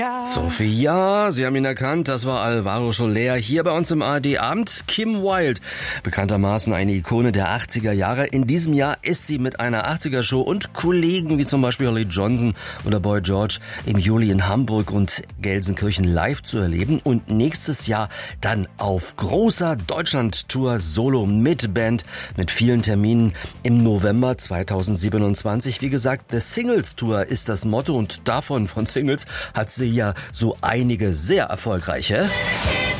Sophie, ja, Sie haben ihn erkannt, das war Alvaro Soler hier bei uns im ARD-Abend. Kim Wilde, bekanntermaßen eine Ikone der 80er Jahre. In diesem Jahr ist sie mit einer 80er-Show und Kollegen wie zum Beispiel Holly Johnson oder Boy George im Juli in Hamburg und Gelsenkirchen live zu erleben. Und nächstes Jahr dann auf großer Deutschland-Tour solo mit Band, mit vielen Terminen im November 2027. Wie gesagt, The Singles Tour ist das Motto und davon, von Singles, hat sie ja so einige sehr erfolgreiche.